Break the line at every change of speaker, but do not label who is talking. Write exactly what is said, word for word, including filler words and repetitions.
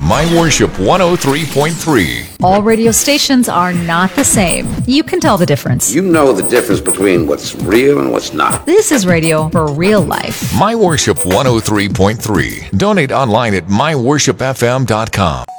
My Worship one oh three point three.
All radio stations are not the same. You can tell the difference.
You know the difference between what's real and what's not.
This is radio for real life.
My Worship one oh three point three. Donate online at my worship f m dot com.